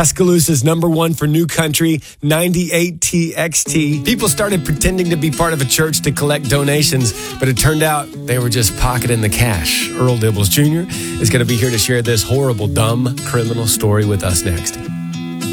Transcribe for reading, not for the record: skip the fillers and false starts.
Tuscaloosa's #1 for new country, 98 TXT. People started pretending to be part of a church to collect donations, but it turned out they were just pocketing the cash. Earl Dibbles Jr. is going to be here to share this horrible, dumb, criminal story with us next.